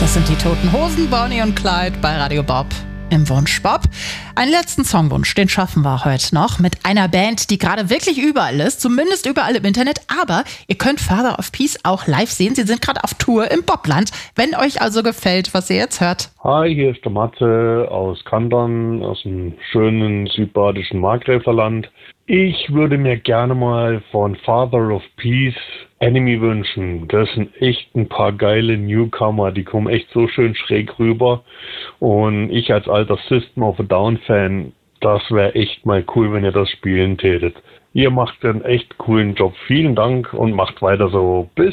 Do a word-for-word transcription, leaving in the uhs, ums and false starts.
Das sind die Toten Hosen, Bonnie und Clyde bei Radio Bob im Wunsch Bob. Einen letzten Songwunsch, den schaffen wir heute noch mit einer Band, die gerade wirklich überall ist, zumindest überall im Internet, aber ihr könnt Father of Peace auch live sehen. Sie sind gerade auf Tour im Bobland. Wenn euch also gefällt, was ihr jetzt hört. Hi, hier ist der Matze aus Kandern, aus dem schönen südbadischen Markgräflerland. Ich würde mir gerne mal von Father of Peace Enemy wünschen. Das sind echt ein paar geile Newcomer, die kommen echt so schön schräg rüber. Und ich als alter System of a Down Fan, das wäre echt mal cool, wenn ihr das spielen tätet. Ihr macht einen echt coolen Job. Vielen Dank und macht weiter so. Bis